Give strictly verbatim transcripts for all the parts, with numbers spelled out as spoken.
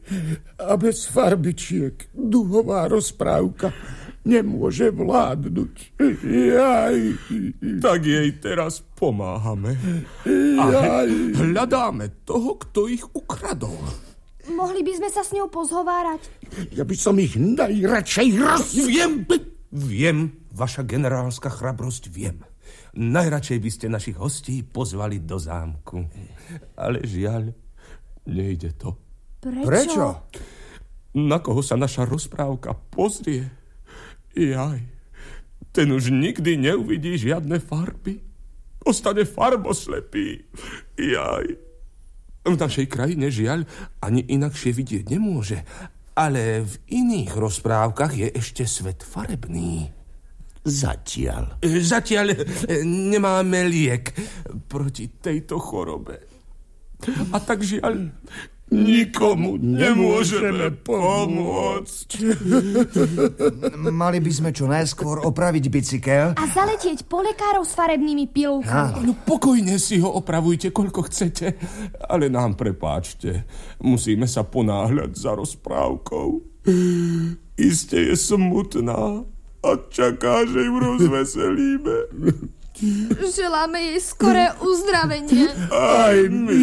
A bez farbičiek duhová rozprávka nemôže vládnuť. Jaj. Tak jej teraz pomáhame. A hľadáme toho, kto ich ukradol. Mohli by sme sa s ňou pozhovárať? Ja by som ich najradšej roz... Viem, viem, vaša generálska chrabrosť, viem. Najradšej by ste našich hostí pozvali do zámku. Ale žiaľ, nejde to. Prečo? Prečo? Na koho sa naša rozprávka pozrie? Jaj, ten už nikdy neuvidí žiadne farby. Ostane farboslepý. Jaj. V našej krajine, žiaľ, ani inakšie vidieť nemôže. Ale v iných rozprávkach je ešte svet farebný. Zatiaľ. Zatiaľ nemáme liek proti tejto chorobe. A tak žiaľ, nikomu nemôžeme pomôcť. Mali by sme čo najskôr opraviť bicykel. A zaletieť po lekárov s farebnými pilulkami. No pokojne si ho opravujte, koľko chcete. Ale nám prepáčte. Musíme sa ponáhľať za rozprávkou. Iste je smutná a čaká, že ju rozveselíme. Želáme jej skoré uzdravenie. Aj my.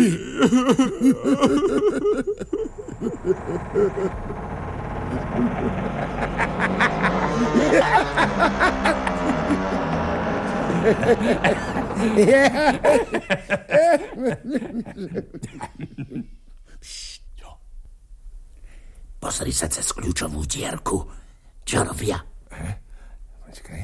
Pozri sa cez kľúčovú dierku. Čo robia? Počkaj.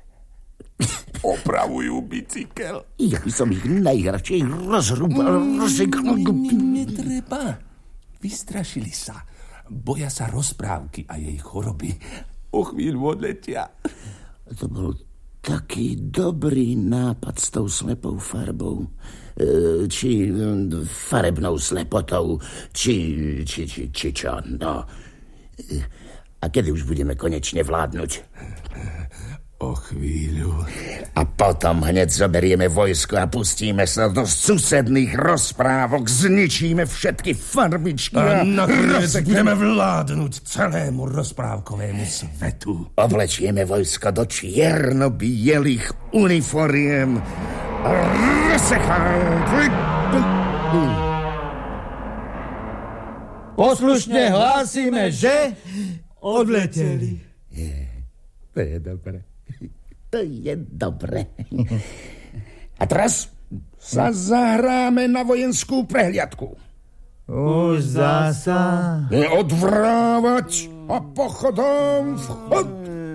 Opravujú bicykel. Ja by som ich najradšej rozrúbal. Netreba. Vystrašili sa. Boja sa rozprávky a jej choroby. O chvíľu odletia. To bol taký dobrý nápad s tou slepou farbou. E, či farebnou slepotou. Či, či, či, či čo. No. A kedy už budeme konečne vládnuť? O chvíľu. A potom hneď zoberieme vojsko a pustíme sa do susedných rozprávok, zničíme všetky farbičky a nakoniec budeme vládnuť celému rozprávkovému svetu. Oblečieme vojsko do čierno-bielých uniforiem. Poslušne hlásime, že odleteli. Je, to je dobre. To je dobre. A teraz sa zahráme na vojenskú prehliadku. Už zasa. Odvrávať a pochodom vchod.